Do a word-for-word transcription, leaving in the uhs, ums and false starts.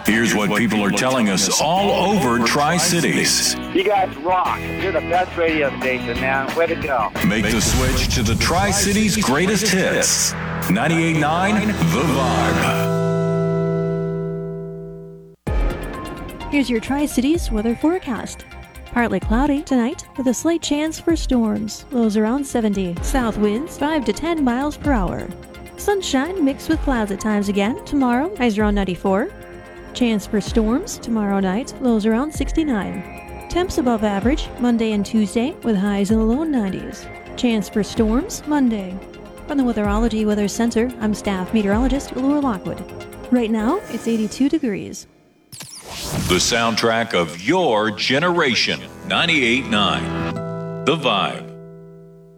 Here's what people are telling us all over Tri-Cities. You guys rock. You're the best radio station, man. Way to go. Make the switch to the Tri-Cities greatest hits. ninety-eight point nine The Vibe. Here's your Tri-Cities weather forecast. Partly cloudy tonight with a slight chance for storms. Lows around seventy. South winds five to ten miles per hour. Sunshine mixed with clouds at times again. Tomorrow, highs around ninety-four. Chance for storms tomorrow night. Lows around sixty-nine. Temps above average Monday and Tuesday with highs in the low nineties. Chance for storms Monday. From the Weatherology Weather Center, I'm staff meteorologist Laura Lockwood. Right now, it's eighty-two degrees. The soundtrack of your generation. ninety-eight point nine The Vibe.